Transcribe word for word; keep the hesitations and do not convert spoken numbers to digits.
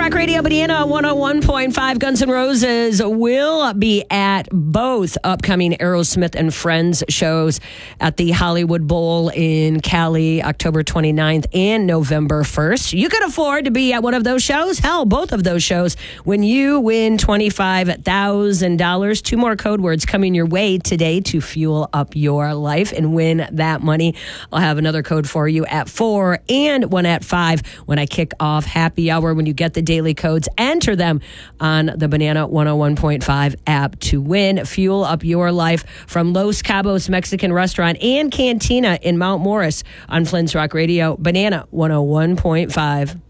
Rock Radio, Banana one oh one point five. Guns N' Roses will be at both upcoming Aerosmith and Friends shows at the Hollywood Bowl in Cali, October twenty-ninth and November first. You can afford to be at one of those shows. Hell, both of those shows when you win twenty-five thousand dollars. Two more code words coming your way today to fuel up your life and win that money. I'll have another code for you at four and one at five when I kick off happy hour. When you get the daily codes, enter them on the Banana one oh one point five app to win. Fuel up your life from Los Cabos Mexican Restaurant and Cantina in Mount Morris on Flynn's Rock Radio, Banana one oh one point five.